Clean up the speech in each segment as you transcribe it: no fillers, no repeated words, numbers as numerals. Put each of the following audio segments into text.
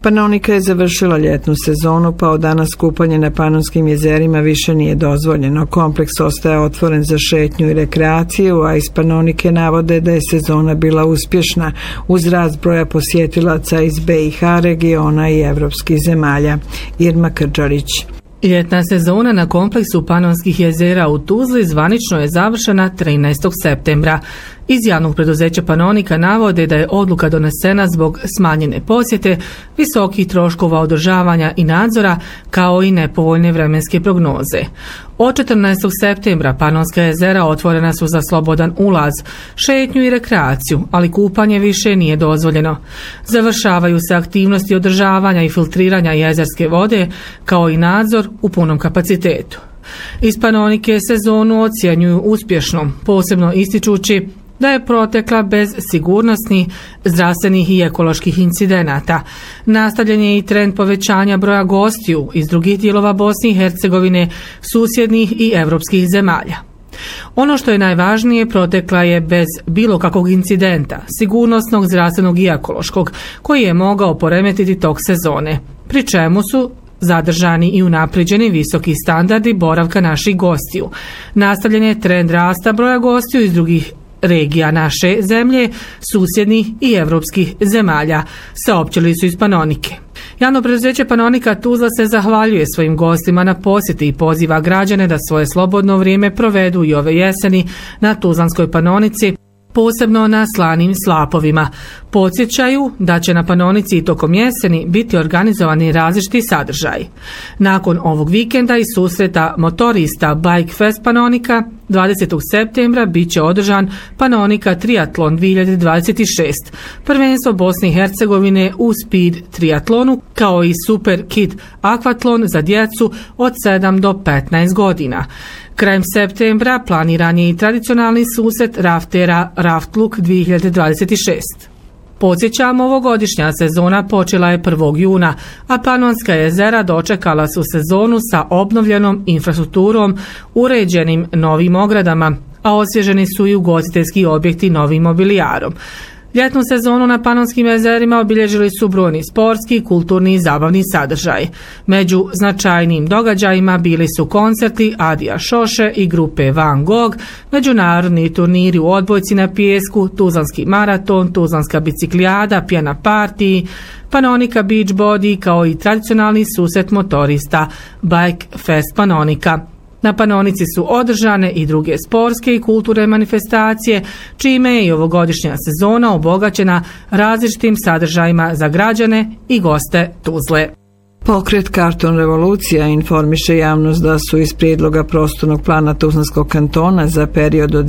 Panonika je završila ljetnu sezonu, pa od danas kupanje na Panonskim jezerima više nije dozvoljeno. Kompleks ostaje otvoren za šetnju i rekreaciju, a iz Panonike navode da je sezona bila uspješna uz rast broja posjetilaca iz BiH regiona i evropskih zemalja. Irma Krđarić. Ljetna sezona na kompleksu Panonskih jezera u Tuzli zvanično je završena 13. septembra. Iz javnog preduzeća Panonika navode da je odluka donesena zbog smanjene posjete, visokih troškova održavanja i nadzora, kao i nepovoljne vremenske prognoze. Od 14. septembra Panonska jezera otvorena su za slobodan ulaz, šetnju i rekreaciju, ali kupanje više nije dozvoljeno. Završavaju se aktivnosti održavanja i filtriranja jezerske vode, kao i nadzor u punom kapacitetu. Iz Panonike sezonu ocjenjuju uspješnom, posebno ističući da je protekla bez sigurnosnih, zdravstvenih i ekoloških incidenata. Nastavljen je i trend povećanja broja gostiju iz drugih dijelova Bosne i Hercegovine, susjednih i evropskih zemalja. Ono što je najvažnije, protekla je bez bilo kakvog incidenta, sigurnosnog, zdravstvenog i ekološkog, koji je mogao poremetiti tok sezone, pri čemu su zadržani i unaprijeđeni visoki standardi boravka naših gostiju. Nastavljen je trend rasta broja gostiju iz drugih regija naše zemlje, susjednih i evropskih zemalja, saopćili su iz Panonike. Javno preduzeće Panonika Tuzla se zahvaljuje svojim gostima na posjeti i poziva građane da svoje slobodno vrijeme provedu i ove jeseni na Tuzlanskoj Panonici, posebno na slanim slapovima. Podsjećaju da će na Panonici i tokom jeseni biti organizovani različiti sadržaji. Nakon ovog vikenda i susreta motorista Bike Fest Panonika, 20. septembra bit će održan Panonika Triatlon 2026, prvenstvo Bosne i Hercegovine u speed triatlonu, kao i Super Kid Aquatlon za djecu od 7 do 15 godina. Krajem septembra planiran je i tradicionalni susret raftera Raftluk 2026. Podsjećamo, ovogodišnja sezona počela je 1. juna, a Panonska jezera dočekala su sezonu sa obnovljenom infrastrukturom, uređenim novim ogradama, a osvježeni su i ugostiteljski objekti novim mobilijarom. Ljetnu sezonu na Panonskim jezerima obilježili su brojni sportski, kulturni i zabavni sadržaj. Među značajnijim događajima bili su koncerti Adija Šoše i grupe Van Gogh, međunarodni turniri u odbojci na pijesku, Tuzlanski maraton, Tuzlanska biciklijada, pjena partiji, Panonika Beach Body, kao i tradicionalni susret motorista Bike Fest Panonika. Na Panonici su održane i druge sportske i kulturne manifestacije, čime je i ovogodišnja sezona obogaćena različitim sadržajima za građane i goste Tuzle. Pokret Karton Revolucija informiše javnost da su iz prijedloga prostornog plana Tuzlanskog kantona za period od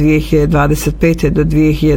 2025. do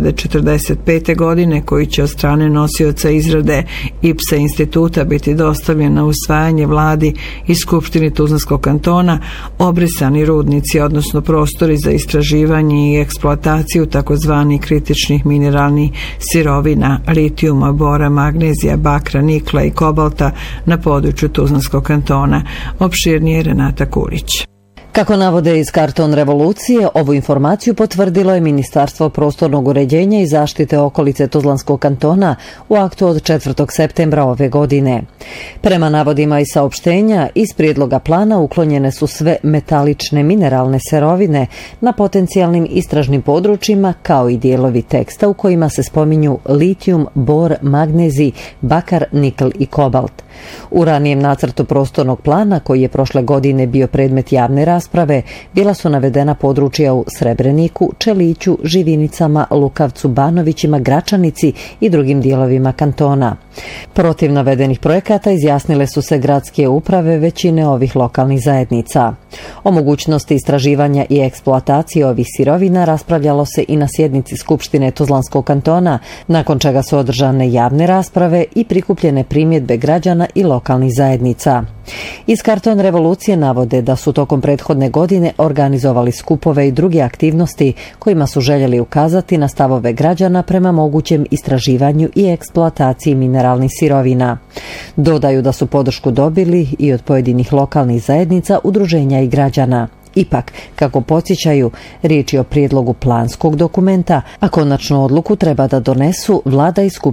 2045. godine, koji će od strane nosioca izrade IPSA instituta biti dostavljen na usvajanje vladi i Skupštini Tuzlanskog kantona, obrisani rudnici, odnosno prostori za istraživanje i eksploataciju takozvani kritičnih mineralnih sirovina, litijuma, bora, magnezija, bakra, nikla i kobalta na području Tuzlanskog kantona. Opširnije Renata Kulić. Kako navode iz Karton Revolucije, ovu informaciju potvrdilo je Ministarstvo prostornog uređenja i zaštite okolice Tuzlanskog kantona u aktu od 4. septembra ove godine. Prema navodima i saopštenja, iz prijedloga plana uklonjene su sve metalične mineralne sirovine na potencijalnim istražnim područjima, kao i dijelovi teksta u kojima se spominju litijum, bor, magnezij, bakar, nikl i kobalt. U ranijem nacrtu prostornog plana, koji je prošle godine bio predmet javne rasprave, bila su navedena područja u Srebreniku, Čeliću, Živinicama, Lukavcu, Banovićima, Gračanici i drugim dijelovima kantona. Protiv navedenih projekata izjasnile su se gradske uprave većine ovih lokalnih zajednica. O mogućnosti istraživanja i eksploatacije ovih sirovina raspravljalo se i na sjednici Skupštine Tuzlanskog kantona, nakon čega su održane javne rasprave i prikupljene primjedbe građana i lokalnih zajednica. Iz Karton Revolucije navode da su tokom prethodne godine organizovali skupove i druge aktivnosti kojima su željeli ukazati na stavove građana prema mogućem istraživanju i eksploataciji mineralnih sirovina. Dodaju da su podršku dobili i od pojedinih lokalnih zajednica, udruženja i građana. Ipak, kako podsjećaju, riječ je o prijedlogu planskog dokumenta, a konačnu odluku treba da donesu vlada i Skupština